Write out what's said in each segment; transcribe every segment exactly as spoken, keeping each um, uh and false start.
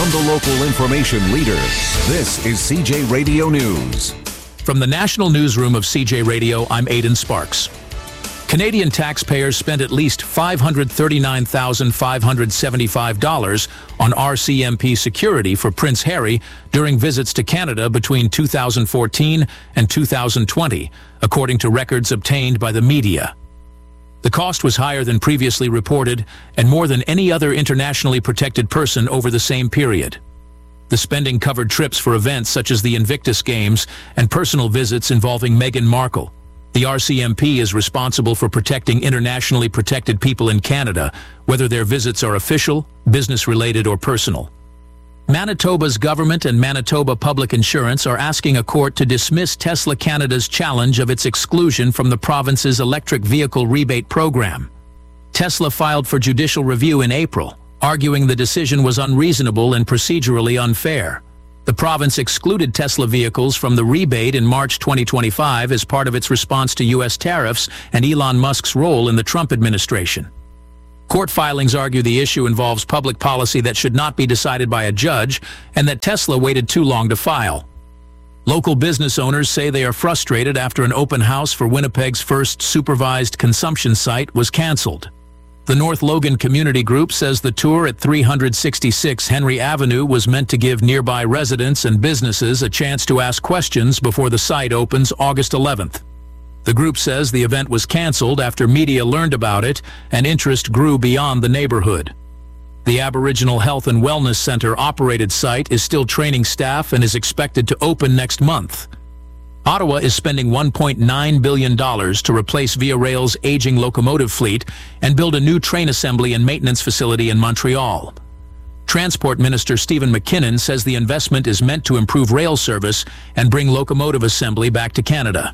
From the local information leader, this is C J Radio News. From the National Newsroom of C J Radio, I'm Aidan Sparks. Canadian taxpayers spent at least five hundred thirty-nine thousand five hundred seventy-five dollars on R C M P security for Prince Harry during visits to Canada between two thousand fourteen and two thousand twenty, according to records obtained by the media. The cost was higher than previously reported and more than any other internationally protected person over the same period. The spending covered trips for events such as the Invictus Games and personal visits involving Meghan Markle. The R C M P is responsible for protecting internationally protected people in Canada, whether their visits are official, business-related, or personal. Manitoba's government and Manitoba Public Insurance are asking a court to dismiss Tesla Canada's challenge of its exclusion from the province's electric vehicle rebate program. Tesla filed for judicial review in April, arguing the decision was unreasonable and procedurally unfair. The province excluded Tesla vehicles from the rebate in March twenty twenty-five as part of its response to U S tariffs and Elon Musk's role in the Trump administration. Court filings argue the issue involves public policy that should not be decided by a judge and that Tesla waited too long to file. Local business owners say they are frustrated after an open house for Winnipeg's first supervised consumption site was canceled. The North Logan Community Group says the tour at three sixty-six Henry Avenue was meant to give nearby residents and businesses a chance to ask questions before the site opens August eleventh. The group says the event was canceled after media learned about it and interest grew beyond the neighborhood. The Aboriginal Health and Wellness Center-operated site is still training staff and is expected to open next month. Ottawa is spending one point nine billion dollars to replace Via Rail's aging locomotive fleet and build a new train assembly and maintenance facility in Montreal. Transport Minister Stephen McKinnon says the investment is meant to improve rail service and bring locomotive assembly back to Canada.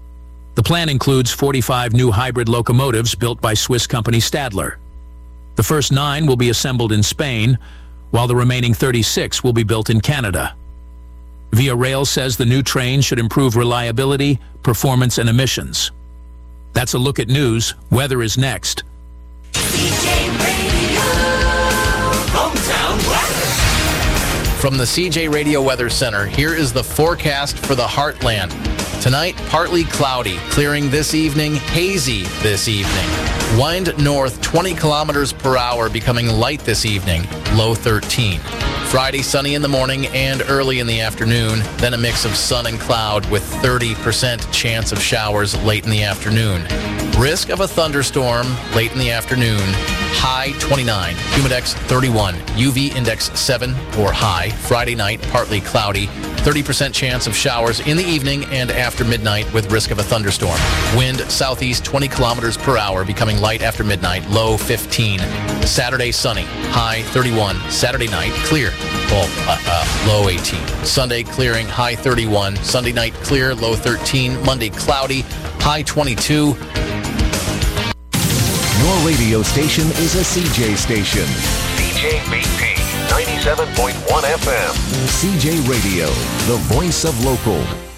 The plan includes forty-five new hybrid locomotives built by Swiss company Stadler. The first nine will be assembled in Spain, while the remaining thirty-six will be built in Canada. Via Rail says the new train should improve reliability, performance, and emissions. That's a look at news. Weather is next. C J Radio, hometown weather. From the C J Radio Weather Center, here is the forecast for the Heartland. Tonight, partly cloudy, clearing this evening, hazy this evening. Wind north twenty kilometers per hour, becoming light this evening, low thirteen. Friday, sunny in the morning and early in the afternoon, then a mix of sun and cloud with thirty percent chance of showers late in the afternoon. Risk of a thunderstorm late in the afternoon, high twenty-nine, humidex thirty-one, U V index seven or high. Friday night, partly cloudy, thirty percent chance of showers in the evening and after midnight with risk of a thunderstorm. Wind southeast twenty kilometers per hour, becoming light after midnight, low fifteen. Saturday, sunny, high thirty-one. Saturday night, clear, well, uh, uh, low eighteen. Sunday, clearing, high thirty-one. Sunday night, clear, low thirteen. Monday, cloudy, high twenty-two. Your radio station is a C J station. C J B P ninety-seven point one F M. C J Radio, the voice of local.